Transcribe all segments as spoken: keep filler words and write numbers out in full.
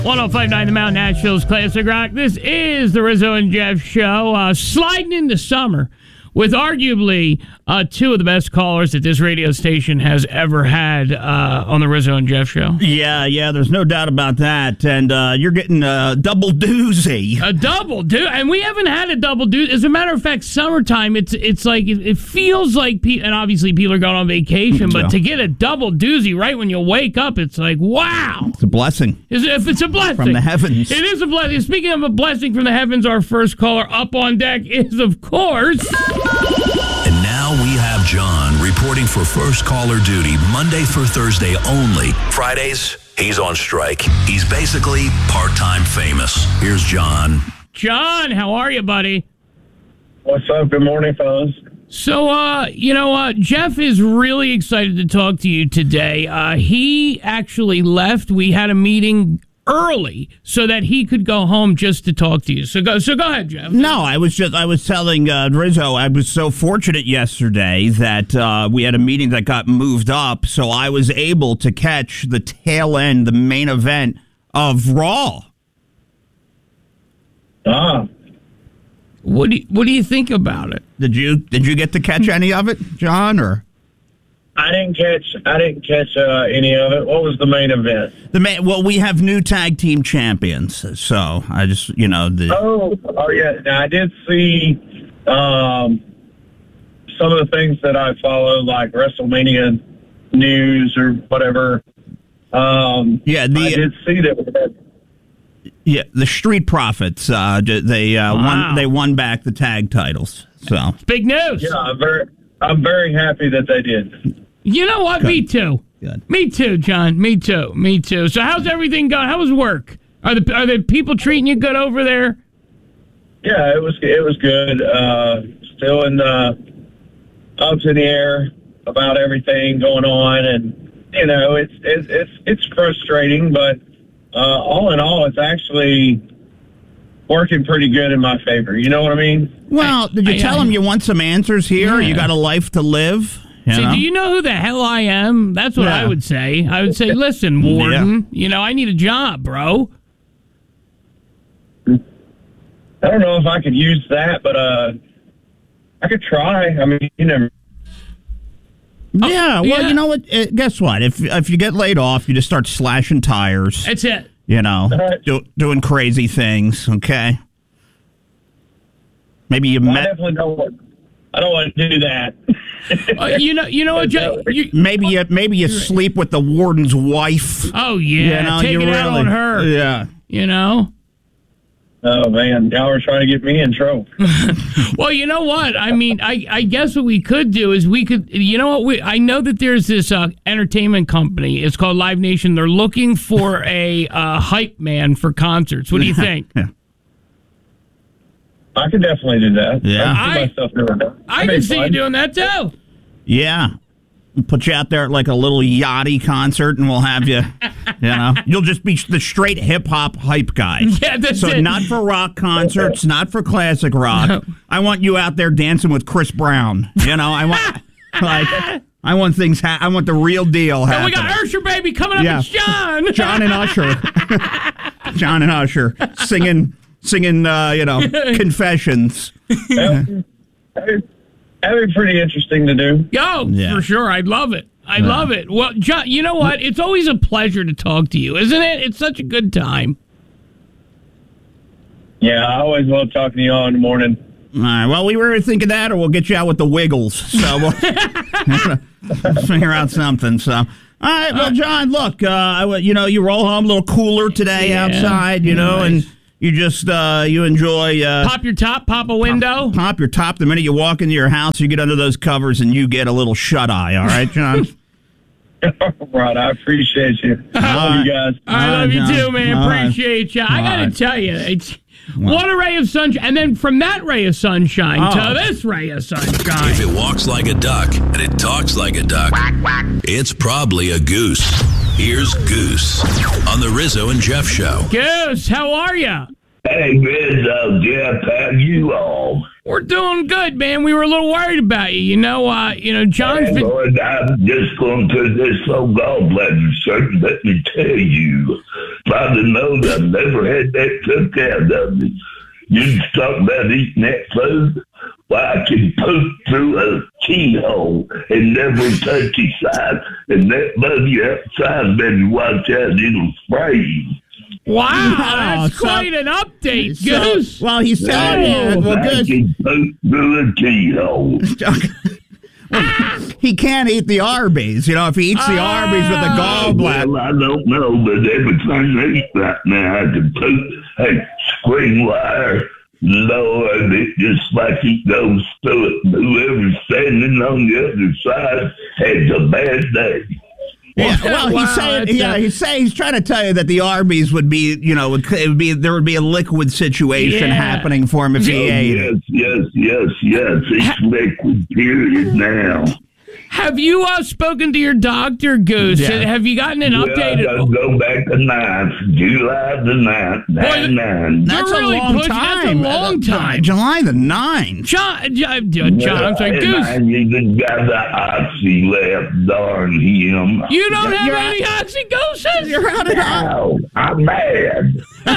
one oh five point nine The Mountain, Nashville's Classic Rock. This is the Rizzo and Jeff Show. Uh, sliding into summer with arguably uh, two of the best callers that this radio station has ever had uh, on the Rizzo and Jeff Show. Yeah, yeah, there's no doubt about that. And uh, you're getting a double doozy. A double doozy. And we haven't had a double doozy. As a matter of fact, summertime, it's it's like, it, it feels like, pe- and obviously people are going on vacation, but Yeah. to get a double doozy right when you wake up, it's like, wow. It's a blessing. Is it, if it's a blessing. From the heavens. It is a blessing. Speaking of a blessing from the heavens, our first caller up on deck is, of course... And now we have John reporting for first caller duty Monday through Thursday only. Fridays, he's on strike. He's basically part-time famous. Here's John. John, how are you, buddy? What's up? Good morning, fellas. So, uh, you know, uh, Jeff is really excited to talk to you today. Uh, he actually left. We had a meeting early so that he could go home just to talk to you. So go, so go ahead, Jeff. No, I was just I was telling uh, Rizzo I was so fortunate yesterday that uh, we had a meeting that got moved up, so I was able to catch the tail end, the main event of Raw. Ah, What do you, what do you think about it? Did you did you get to catch any of it, John? Or I didn't catch. I didn't catch uh, any of it. What was the main event? the main? Well, we have new tag team champions, so I just you know the. Oh, oh yeah. Now, I did see um, some of the things that I follow, like WrestleMania news or whatever. Um, Yeah, the- I did see that. Yeah, the Street Profits. Uh, they uh, Wow. won. They won back the tag titles. So Big news. Yeah, I'm very. I'm very happy that they did. You know what? Me too. Good. Me too, John. Me too. Me too. So how's everything going? How was work? Are the are the people treating you good over there? Yeah, it was. It was good. Uh, still in the ups in the air about everything going on, and you know, it's it's it's, it's frustrating, but uh, all in all, it's actually working pretty good in my favor. You know what I mean? Well, did you I- tell I- them you want some answers here? Yeah. You got a life to live. You Say, know? do you know who the hell I am? That's what Yeah. I would say. I would say, listen, Warden, you know, I need a job, bro. I don't know if I could use that, but uh, I could try. I mean, you never. Yeah. Well, yeah. you know what? Uh, guess what? If if you get laid off, you just start slashing tires. That's it. You know, right. do, doing crazy things. Okay. Maybe you I met. definitely don't want. I don't want to do that. Uh, you know, you know what, Joe? You, Maybe you maybe you sleep with the warden's wife. oh yeah, you know, take you it really, out on her. Yeah. You know. Oh man, y'all are trying to get me in trouble. Well, you know what? I mean, I, I guess what we could do is we could, you know what? We I know that there's this uh, entertainment company. It's called Live Nation. They're looking for a uh, hype man for concerts. What do you think? Yeah. I could definitely do that. Yeah. I can see I- myself doing that. I That'd can be see you fun. doing that too. Yeah. We'll put you out there at like a little yachty concert, and we'll have you. You know, you'll just be the straight hip hop hype guy. Yeah, that's so it. not for rock concerts, not for classic rock. I want you out there dancing with Chris Brown. You know, I want like I want things. Ha- I want the real deal And happening. we got Usher baby coming up. Yeah. It's John. John and Usher. John and Usher singing, singing. Uh, you know, confessions. That'd that'd be pretty interesting to do. Yo, Yeah. for sure. I'd love it. I love it. Well, John, you know what? It's always a pleasure to talk to you, isn't it? It's such a good time. Yeah, I always love talking to you all in the morning. All right. Well, we were thinking that, or we'll get you out with the Wiggles. So we'll figure out something. So, all right. Well, John, look, uh, I- you know, you roll home a little cooler today Yeah. outside, you know, Nice. and you just uh, you enjoy uh, Pop your top, pop a window. pop your top the minute you walk into your house. You get under those covers and you get a little shut eye. All right, John. Right, I appreciate you. I love you guys. I love you John. too, man. All right. Appreciate you. I All got to right. tell you, it's what a ray of sunshine. And then from that ray of sunshine Oh. to this ray of sunshine. If it walks like a duck and it talks like a duck, it's probably a goose. Here's Goose on the Rizzo and Jeff Show. Goose, how are you? Hey, Rizzo, Jeff, how you all? We're doing good, man. We were a little worried about you. You know, uh, you know, John's Hey, been. Lord, I'm just going to this old gallbladder surgery. Let me tell you, if I'd have known I've never had that took out of me, you'd talk about eating that food. Well, I can poop through a keyhole and never touch his side. And that buddy outside, better watch out, it'll spray you. Wow, Oh, that's so- quite an update, So- Goose. well, he's telling you. Well, I good. can poop through a keyhole. He can't eat the Arby's. You know, if he eats the Arby's with the gallbladder. Well, I don't know, but everything I eat right now, I can poop. Hey, screen wire, Lord, it just like he goes through it. Whoever's standing on the other side has a bad day. Yeah, well, Wow, he's saying, that's, yeah, uh, he's saying he's trying to tell you that the Arby's would be, you know, it would be there would be a liquid situation Yeah. happening for him if he Oh, ate it. yes, yes, yes, yes. It's liquid period now. Have you uh, spoken to your doctor, Goose? Yeah. Have you gotten an Well, I update? gotta go back to ninth, July the ninth, nine nine. That's You're a really long pushing- that's a time. long Uh, time. July the ninth. John, John, John, I'm sorry, And Goose. I even got the oxy left, darn him. You don't have You're any out- oxytocin? You're out of Ow, I'm mad.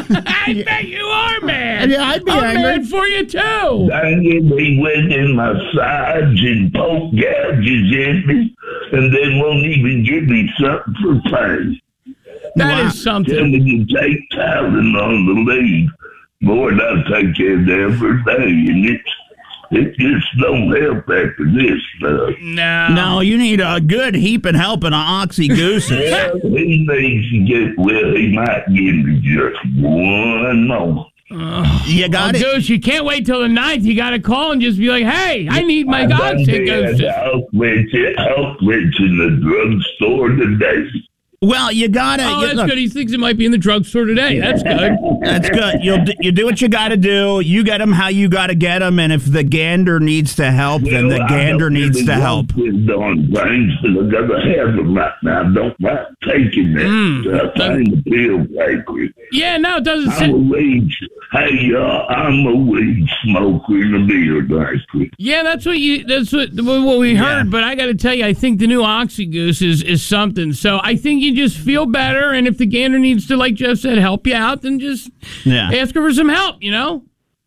I bet you are, man. Yeah, I'd be I'm angry. mad for you, too. Dang it, he went in my sides and poke gouges in me, and then won't even give me something for pay. That Wow. is something. Tell me you take Tylenol to leave. Lord, I take care of that every day, and it's, it just don't help after this stuff. No. No, you need a good heaping helping of Oxy Gooses. Well, he needs to get, well, he might give me just one more. You Well, got it. Goose, you can't wait till the ninth. You got to call and just be like, hey, I need my I done did oxytocin. Outreach, outreach in the drugstore today. Well, you got to. Oh, you, that's look, good. He thinks it might be in the drugstore today. That's good. That's good. You'll do- you do what you got to do. You get them how you got to get them, and if the gander needs to help, then the Well, I gander don't needs really to want help. these darn things, and I gotta have them right now. I don't like taking that Mm, stuff. I ain't a pill taker. Yeah, no, it doesn't I'm a sound. weed. Hey, y'all, I'm a weed smoker and a beer drinker. Yeah, that's what you. That's what what we heard. Yeah. But I got to tell you, I think the new Oxy Goose is is something. So I think you just feel better, and if the gander needs to, like Jeff said, help you out, then just Yeah. ask her for some help. You know.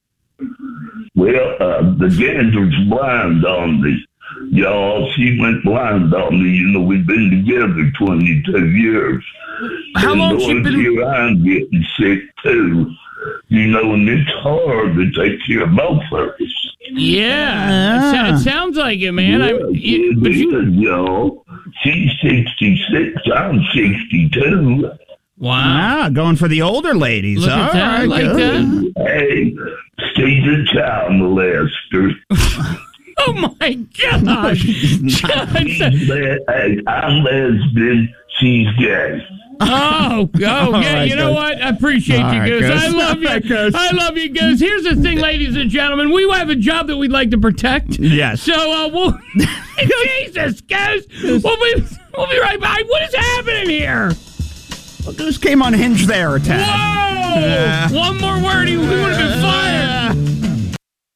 Well, uh, the gander's blind on me. Y'all, she went blind on me. You know, we've been together twenty-two years. How And long she Lord, been- here I'm getting sick, too. You know, and it's hard to take care of both of us. Yeah, it, sa- it sounds like it, man. I, Yes, you, it but you, is, y'all. She's sixty-six. I'm sixty-two. wow. Ah, going for the older ladies. Look at All that, I right, like good. that. Hey, she's a child molester. Oh my gosh! She's le- hey, I'm lesbian. She's gay. Oh, oh, yeah. right, You know Goose. what? I appreciate All you, right, Goose. Goose. I love All right, you. Goose. I love you, Goose. Here's the thing, ladies and gentlemen. We have a job that we'd like to protect. Yes. So, uh, we'll. Jesus, Goose. We'll be, we'll be right back. What is happening here? Well, Goose came unhinged there, Tad. Whoa! Yeah. One more word, he- we would have been fired.